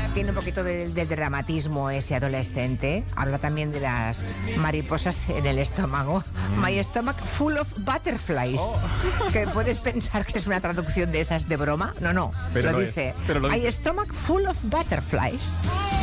tiene un poquito de dramatismo ese adolescente. Habla también de las mariposas en el estómago. My stomach full of butterflies. Que puedes pensar que es una traducción de esas de broma. No, Pero lo lo dice. es, pero lo My dice. stomach full of butterflies.